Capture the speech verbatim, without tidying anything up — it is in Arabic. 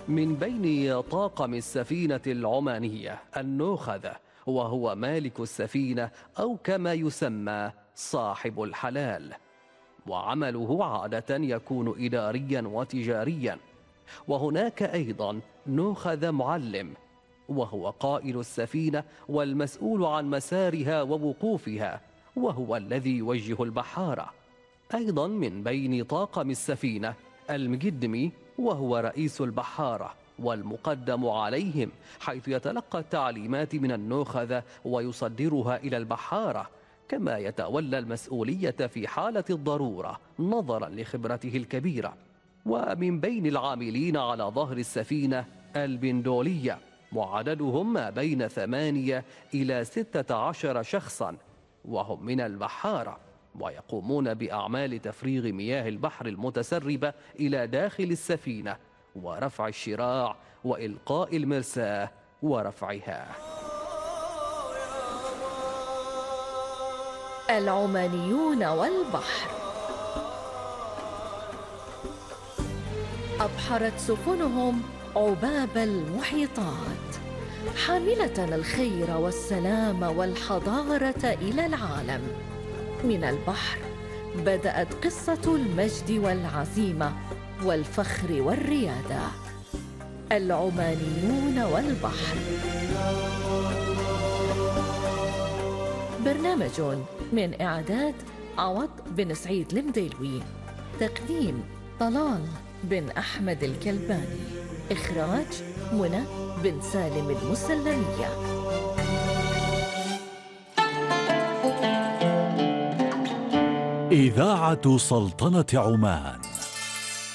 من بين طاقم السفينة العمانية النوخذة، وهو مالك السفينة أو كما يسمى صاحب الحلال، وعمله عادة يكون إداريا وتجاريا. وهناك أيضا نوخذ معلم، وهو قائد السفينة والمسؤول عن مسارها ووقوفها، وهو الذي يوجه البحارة. أيضا من بين طاقم السفينة المقدمي، وهو رئيس البحارة والمقدم عليهم، حيث يتلقى التعليمات من النوخذة ويصدرها إلى البحارة، كما يتولى المسؤولية في حالة الضرورة نظرا لخبرته الكبيرة. ومن بين العاملين على ظهر السفينة البندولية، وعددهم ما بين ثمانية إلى ستة عشر شخصا، وهم من البحارة، ويقومون بأعمال تفريغ مياه البحر المتسربة إلى داخل السفينة، ورفع الشراع، وإلقاء المرساة ورفعها. العمانيون والبحر. أبحرت سفنهم عباب المحيطات، حاملة الخير والسلام والحضارة إلى العالم. من البحر بدأت قصة المجد والعزيمة والفخر والريادة. العمانيون والبحر، برنامج من إعداد عوض بن سعيد المديلوي، تقديم طلال بن أحمد الكلباني، إخراج منى بن سالم المسلمية. إذاعة سلطنة عمان.